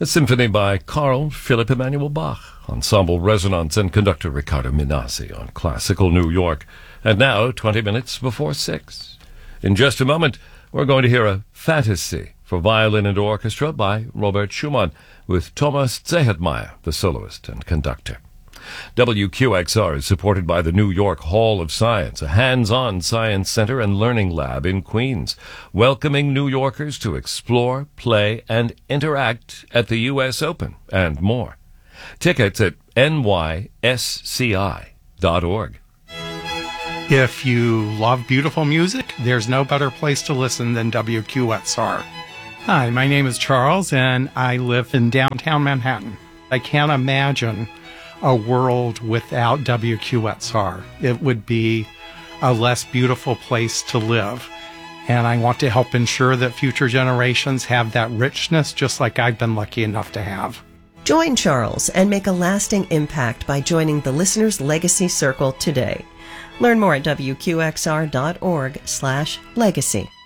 A symphony by Carl Philipp Emanuel Bach, Ensemble Resonance, and conductor Riccardo Minasi on Classical New York. And now, 20 minutes before 6. In just a moment, we're going to hear a fantasy for violin and orchestra by Robert Schumann, with Thomas Zehetmeier, the soloist and conductor. WQXR is supported by the New York Hall of Science, a hands-on science center and learning lab in Queens, welcoming New Yorkers to explore, play, and interact at the U.S. Open and more. Tickets at nysci.org. If you love beautiful music, there's no better place to listen than WQXR. Hi, my name is Charles, and I live in downtown Manhattan. I can't imagine a world without WQXR. It would be a less beautiful place to live. And I want to help ensure that future generations have that richness just like I've been lucky enough to have. Join Charles and make a lasting impact by joining the Listener's Legacy Circle today. Learn more at WQXR.org/legacy.